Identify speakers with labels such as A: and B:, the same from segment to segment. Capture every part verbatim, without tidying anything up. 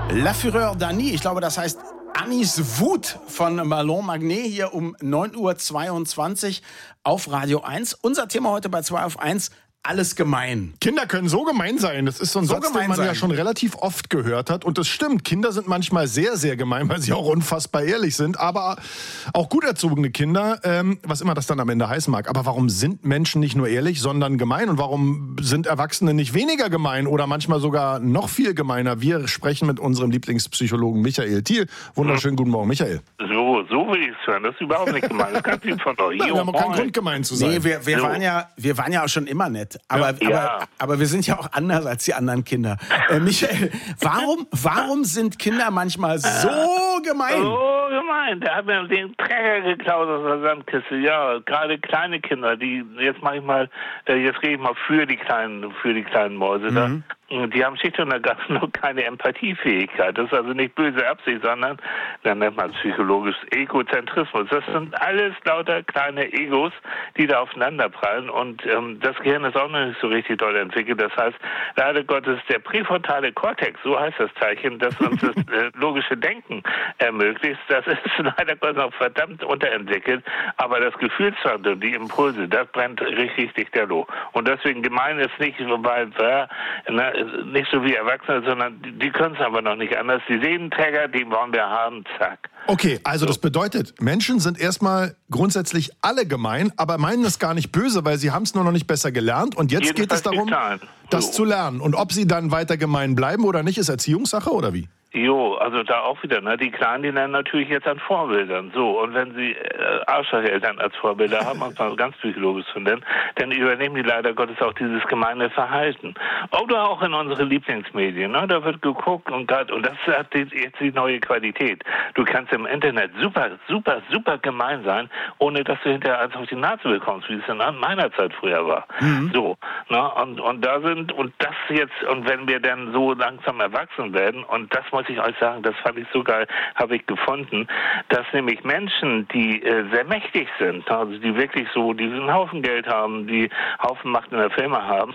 A: La Fureur d'Annie, ich glaube, das heißt Annies Wut von Marlon Magnet hier um neun Uhr zweiundzwanzig auf Radio eins. Unser Thema heute bei zwei auf eins. Alles gemein.
B: Kinder können so gemein sein. Das ist so ein
A: So
B: Satz, den man
A: gemein
B: ja
A: sein.
B: schon relativ oft gehört hat. Und das stimmt. Kinder sind manchmal sehr, sehr gemein, weil sie auch unfassbar ehrlich sind. Aber auch gut erzogene Kinder, ähm, was immer das dann am Ende heißen mag. Aber warum sind Menschen nicht nur ehrlich, sondern gemein? Und warum sind Erwachsene nicht weniger gemein oder manchmal sogar noch viel gemeiner? Wir sprechen mit unserem Lieblingspsychologen Michael Thiel. Wunderschönen guten Morgen, Michael.
C: So, so will ich es hören. Das ist überhaupt nicht gemein. Das ist ganz lieb von euch.
B: Wir haben auch keinen Grund, gemein zu sein.
A: Nee, wir, wir,
C: So.
A: waren ja, wir waren ja auch schon immer nett. Aber,
C: Ja.
A: aber, aber wir sind ja auch anders als die anderen Kinder. Äh, Michael, warum, warum sind Kinder manchmal so gemein?
C: Oh, gemein. Der hat mir den Träger geklaut aus der Sandkiste. Ja, gerade kleine Kinder, die, jetzt mache ich mal, äh, jetzt rede ich mal für die kleinen, für die kleinen Mäuse da. Die haben schlicht und ergreifend noch keine Empathiefähigkeit. Das ist also nicht böse Absicht, sondern, dann nennt man psychologisch Egozentrismus. Das sind alles lauter kleine Egos, die da aufeinander prallen. Und ähm, das Gehirn ist auch noch nicht so richtig doll entwickelt. Das heißt, leider Gottes, der präfrontale Kortex, so heißt das Teilchen, das uns das äh, logische Denken ermöglicht, das ist leider Gottes noch verdammt unterentwickelt. Aber das Gefühlszentrum, die Impulse, das brennt richtig dichterloh. Und deswegen gemein ist nicht, weil wir, na, nicht so wie Erwachsene, sondern die, die können es aber noch nicht anders. Die Seelenträger, die wollen wir haben, zack.
B: Okay, also das bedeutet, Menschen sind erstmal grundsätzlich alle gemein, aber meinen es gar nicht böse, weil sie haben es nur noch nicht besser gelernt. Und jetzt geht es
C: Jedenfalls die
B: darum,
C: Kleinen.
B: das
C: So.
B: zu lernen. Und ob sie dann weiter gemein bleiben oder nicht, ist Erziehungssache oder wie?
C: Jo, also da auch wieder, ne? Die Kleinen, die lernen natürlich jetzt an Vorbildern. So, und wenn sie äh, Arschlocheltern als Vorbilder haben, muss man ganz psychologisch zu nennen, dann übernehmen die leider Gottes auch dieses gemeine Verhalten. Oder auch in unsere Lieblingsmedien, ne? Da wird geguckt und grad, und das hat die, jetzt die neue Qualität. Du kannst im Internet super, super, super gemein sein, ohne dass du hinterher eins auf die Nase bekommst, wie es in meiner Zeit früher war. Mhm. So, ne? Und, und da sind, und das jetzt, und wenn wir dann so langsam erwachsen werden, und das muss ich euch sagen, das fand ich so geil, habe ich gefunden, dass nämlich Menschen, die äh, sehr mächtig sind, also die wirklich so diesen Haufen Geld haben, die Haufen Macht in der Firma haben,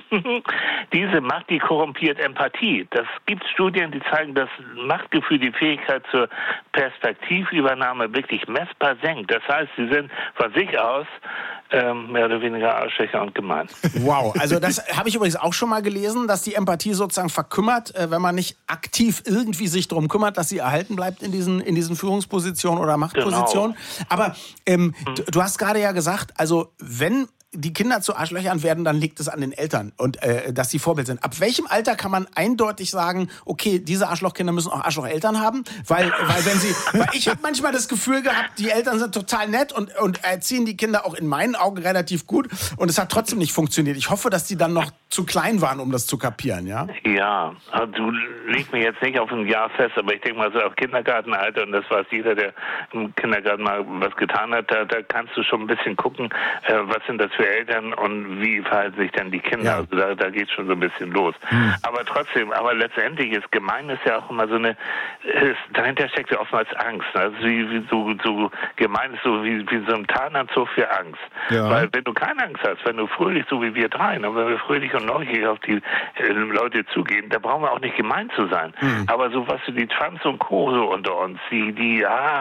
C: diese Macht, die korrumpiert Empathie. Das gibt Studien, die zeigen, dass Machtgefühl die Fähigkeit zur Perspektivübernahme wirklich messbar senkt. Das heißt, sie sind von sich aus ähm, mehr oder weniger Arschlöcher und gemein.
A: Wow, also das habe ich übrigens auch schon mal gelesen, dass die Empathie sozusagen verkümmert, äh, wenn man nicht aktiv irgendwie sich darum kümmert, dass sie erhalten bleibt in diesen, in diesen Führungspositionen oder Machtpositionen. Genau. Aber ähm, hm. du, du hast gerade ja gesagt, also wenn die Kinder zu Arschlöchern werden, dann liegt es an den Eltern und äh, dass sie Vorbild sind. Ab welchem Alter kann man eindeutig sagen, okay, diese Arschlochkinder müssen auch Arschlocheltern haben? Weil, weil wenn sie, weil ich habe manchmal das Gefühl gehabt, die Eltern sind total nett und, und erziehen die Kinder auch in meinen Augen relativ gut und es hat trotzdem nicht funktioniert. Ich hoffe, dass die dann noch zu klein waren, um das zu kapieren, ja?
C: Ja, also du legst mir jetzt nicht auf ein Jahr fest, aber ich denke mal so auf Kindergartenalter, und das weiß jeder, der im Kindergarten mal was getan hat, da, da kannst du schon ein bisschen gucken, äh, was sind das für Eltern und wie verhalten sich dann die Kinder. Ja. Also da, da geht es schon so ein bisschen los. Hm. Aber trotzdem, aber letztendlich ist gemein ist ja auch immer so eine, ist, dahinter steckt ja oftmals Angst. Ne? Also wie, wie so, so gemein ist so wie, wie so ein Tarnanzug für Angst. Ja. Weil wenn du keine Angst hast, wenn du fröhlich, so wie wir drei, ne? Wenn wir fröhlich und neugierig auf die äh, Leute zugehen, da brauchen wir auch nicht gemein zu sein. Hm. Aber so was für die Trumps und Co. so unter uns, die, die, ah,